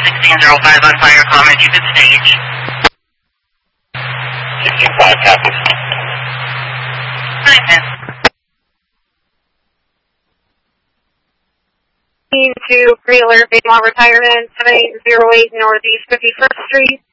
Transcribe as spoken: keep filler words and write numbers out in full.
sixteen oh five on fire comment, you could stage. sixteen five, copy. nine ten. To pre-alert Baymont Retirement, seven eight zero eight Northeast fifty-first Street.